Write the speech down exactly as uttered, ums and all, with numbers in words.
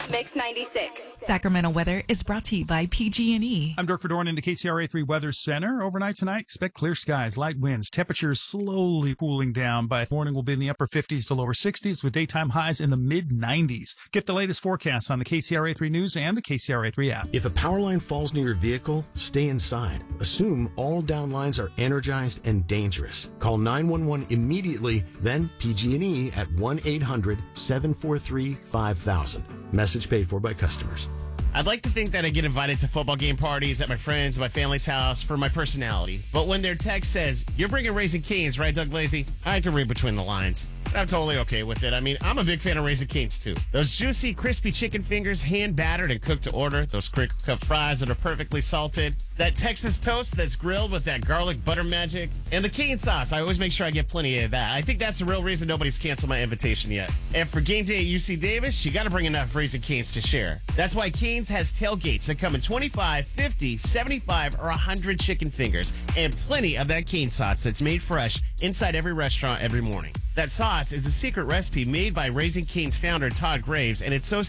Mix ninety-six. Sacramento weather is brought to you by P G and E. I'm Dirk Verdorn in the K C R A three Weather Center. Overnight tonight, expect clear skies, light winds, temperatures slowly cooling down. By morning, will be in the upper fifties to lower sixties with daytime highs in the mid nineties. Get the latest forecasts on the K C R A three News and the K C R A three app. If a power line falls near your vehicle, stay inside. Assume all down lines are energized and dangerous. Call nine one one immediately, then P G and E at one eight hundred seven four three five thousand. Message paid for by customers. I'd like to think that I get invited to football game parties at my friends, my family's house for my personality. But when their text says, "You're bringing Raising Cane's, right, Doug Lazy?" I can read between the lines. I'm totally okay with it. I mean, I'm a big fan of Raising Cane's, too. Those juicy, crispy chicken fingers, hand-battered and cooked to order. Those crinkle-cut fries that are perfectly salted. That Texas toast that's grilled with that garlic butter magic. And the cane sauce. I always make sure I get plenty of that. I think that's the real reason nobody's canceled my invitation yet. And for game day at U C Davis, you got to bring enough Raising Cane's to share. That's why Cane's has tailgates that come in twenty-five, fifty, seventy-five, or one hundred chicken fingers. And plenty of that cane sauce that's made fresh inside every restaurant every morning. That sauce is a secret recipe made by Raising Cane's founder, Todd Graves, and it's so